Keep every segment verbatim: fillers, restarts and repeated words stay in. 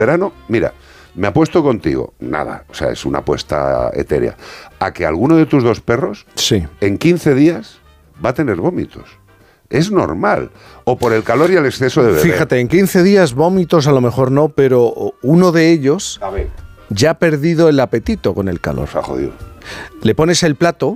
verano, mira, me apuesto contigo, nada, o sea, es una apuesta etérea, a que alguno de tus dos perros, sí, en quince días va a tener vómitos. Es normal. O por el calor y el exceso de beber. Fíjate, en quince días vómitos a lo mejor no, pero uno de ellos A ver. ya ha perdido el apetito con el calor. Se ha jodido. Le pones el plato,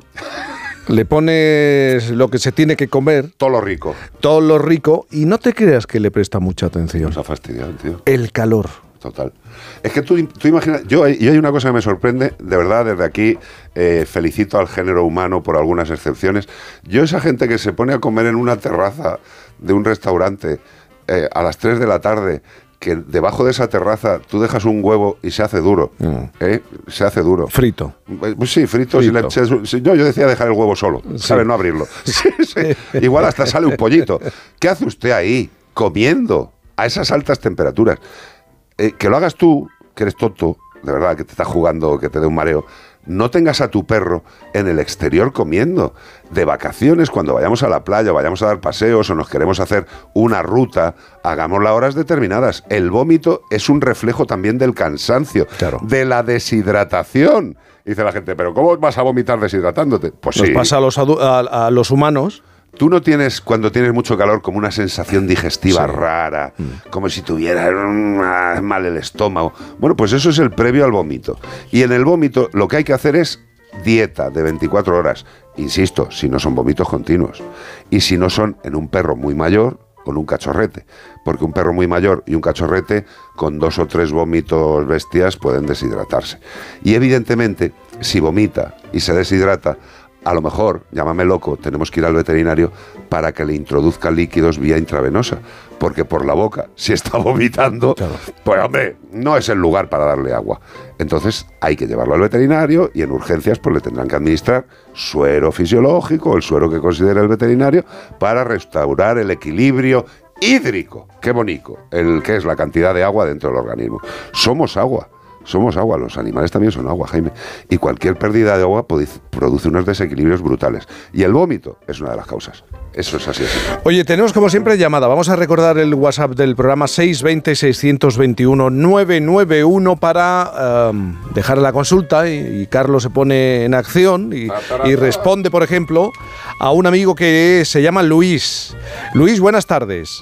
le pones lo que se tiene que comer, Todo lo rico. todo lo rico, y no te creas que le presta mucha atención. Nos ha fastidiado, tío. El calor. Total. Es que tú, tú imaginas, yo, y hay una cosa que me sorprende, de verdad, desde aquí eh, felicito al género humano por algunas excepciones. Yo, esa gente que se pone a comer en una terraza de un restaurante eh, a las tres de la tarde, que debajo de esa terraza tú dejas un huevo y se hace duro, Mm. ¿eh? Se hace duro. Frito. Pues sí, frito, Frito. si le echas- si- no, yo decía dejar el huevo solo, Sí. ¿sabes? No abrirlo. Sí, sí. Igual hasta sale un pollito. ¿Qué hace usted ahí comiendo a esas altas temperaturas? Eh, que lo hagas tú, que eres tonto, de verdad, que te estás jugando, que te dé un mareo. No tengas a tu perro en el exterior comiendo. De vacaciones, cuando vayamos a la playa, o vayamos a dar paseos, o nos queremos hacer una ruta, hagámosla a horas determinadas. El vómito es un reflejo también del cansancio, Claro. de la deshidratación. Dice la gente, ¿pero cómo vas a vomitar deshidratándote? Pues Nos sí. pasa a los, adu- a, a los humanos. Tú no tienes, cuando tienes mucho calor, como una sensación digestiva Sí. rara, como si tuvieras mm, mal el estómago. Bueno, pues eso es el previo al vómito. Y en el vómito lo que hay que hacer es dieta de veinticuatro horas. Insisto, si no son vómitos continuos. Y si no son en un perro muy mayor o en un cachorrete. Porque un perro muy mayor y un cachorrete con dos o tres vómitos bestias pueden deshidratarse. Y evidentemente, si vomita y se deshidrata, a lo mejor, llámame loco, tenemos que ir al veterinario para que le introduzca líquidos vía intravenosa, porque por la boca, si está vomitando, Claro. pues hombre, no es el lugar para darle agua. Entonces hay que llevarlo al veterinario y en urgencias pues le tendrán que administrar suero fisiológico, el suero que considere el veterinario, para restaurar el equilibrio hídrico. Qué bonito, el que es la cantidad de agua dentro del organismo. Somos agua. Somos agua, los animales también son agua, Jaime. Y cualquier pérdida de agua produce unos desequilibrios brutales. Y el vómito es una de las causas. Eso es así. así. Oye, tenemos como siempre llamada. Vamos a recordar el WhatsApp del programa seis dos cero, seis dos uno, nueve nueve uno para um, dejar la consulta y, y Carlos se pone en acción y, y responde, por ejemplo, a un amigo que se llama Luis. Luis, buenas tardes.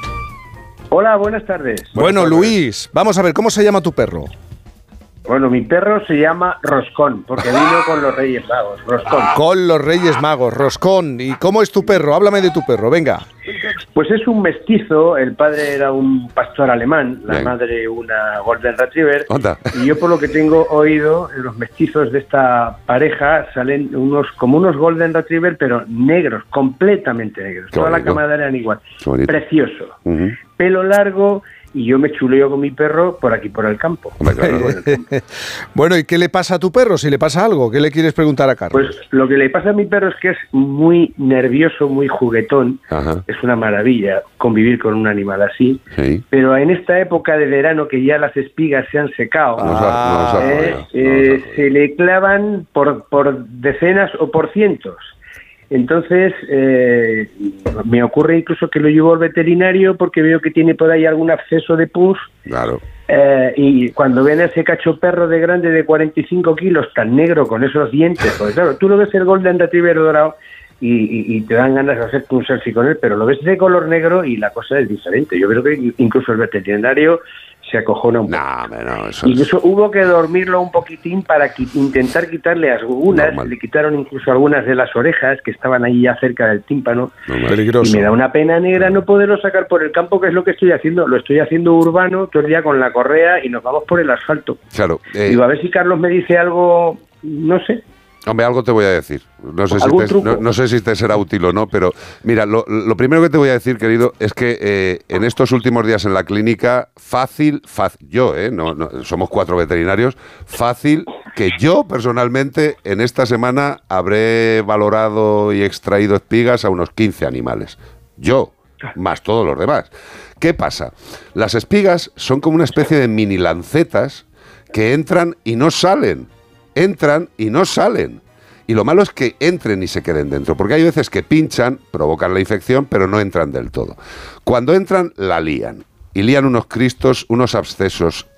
Hola, buenas tardes. Bueno, tardes. Luis, vamos a ver, ¿cómo se llama tu perro? Bueno, mi perro se llama Roscón, porque vino con los Reyes Magos. Roscón. Con los Reyes Magos, Roscón. ¿Y cómo es tu perro? Háblame de tu perro, venga. Pues es un mestizo, el padre era un pastor alemán, la Bien. madre una Golden Retriever. Anda. Y yo por lo que tengo oído, los mestizos de esta pareja salen unos como unos Golden Retriever, pero negros, completamente negros. Qué Toda la bonito. camada eran igual. Qué bonito. Precioso. Ujú. Pelo largo, y yo me chuleo con mi perro por aquí, por el campo. Hombre, claro. Bueno, ¿y qué le pasa a tu perro? Si le pasa algo, ¿qué le quieres preguntar a Carlos? Pues lo que le pasa a mi perro es que es muy nervioso, muy juguetón. Ajá. Es una maravilla convivir con un animal así. Sí. Pero en esta época de verano que ya las espigas se han secado, Nos ha- nos ha eh, jodido, nos ha eh, jodido. se le clavan por, por decenas o por cientos. Entonces, eh, me ocurre incluso que lo llevo al veterinario porque veo que tiene por ahí algún absceso de pus. Claro. Eh, y cuando ven a ese cacho perro de grande de cuarenta y cinco kilos, tan negro, con esos dientes, porque claro, tú lo ves el Golden Retriever dorado y, y, y te dan ganas de hacerte un selfie con él, pero lo ves de color negro y la cosa es diferente. Yo creo que incluso el veterinario se acojona un poco. No, hombre, no, eso es... Incluso hubo que dormirlo un poquitín para qui- intentar quitarle algunas, Normal. le quitaron incluso algunas de las orejas que estaban ahí ya cerca del tímpano. Normal. Peligroso. Y me da una pena negra no poderlo sacar por el campo, que es lo que estoy haciendo. Lo estoy haciendo urbano, todo el día con la correa y nos vamos por el asfalto. Claro. eh, Digo, a ver si Carlos me dice algo, no sé. Hombre, algo te voy a decir. No sé, si ¿Algún te, truco? no, no sé si te será útil o no, pero mira, lo, lo primero que te voy a decir, querido, es que eh, en estos últimos días en la clínica, fácil, fácil, yo, eh, no, no, somos cuatro veterinarios, fácil que yo personalmente en esta semana habré valorado y extraído espigas a unos quince animales. Yo, más todos los demás. ¿Qué pasa? Las espigas son como una especie de mini lancetas que entran y no salen. Entran y no salen. Y lo malo es que entren y se queden dentro, porque hay veces que pinchan, provocan la infección, pero no entran del todo. Cuando entran, la lían. Y lían unos cristos, unos abscesos